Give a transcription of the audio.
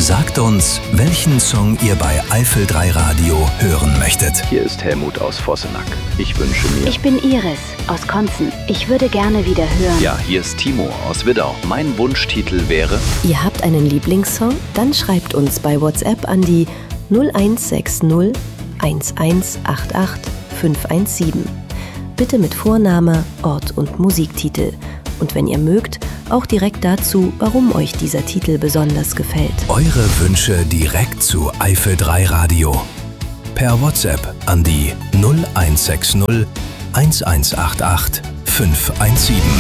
Sagt uns, welchen Song ihr bei Eifel 3 Radio hören möchtet. Hier ist Helmut aus Vossenack. Ich wünsche mir... Ich bin Iris aus Konzen. Ich würde gerne wieder hören. Ja, hier ist Timo aus Widdau. Mein Wunschtitel wäre... Ihr habt einen Lieblingssong? Dann schreibt uns bei WhatsApp an die 0160 1188 517. Bitte mit Vorname, Ort und Musiktitel. Und wenn ihr mögt, auch direkt dazu, warum euch dieser Titel besonders gefällt. Eure Wünsche direkt zu Eifel 3 Radio. Per WhatsApp an die 0160 1188 517.